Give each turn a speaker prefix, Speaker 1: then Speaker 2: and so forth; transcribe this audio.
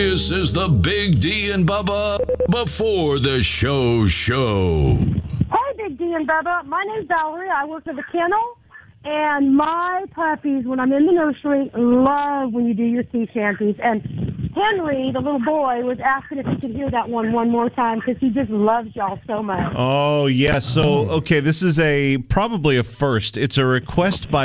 Speaker 1: This is the Big D and Bubba Before the Show.
Speaker 2: Hey, Big D and Bubba. My name's Valerie. I work at the kennel. And my puppies, when I'm in the nursery, love when you do your sea shanties. And Henry, the little boy, was asking if he could hear that one more time because he just loves y'all so much.
Speaker 3: Oh, yeah. So, okay, this is probably a first. It's a request by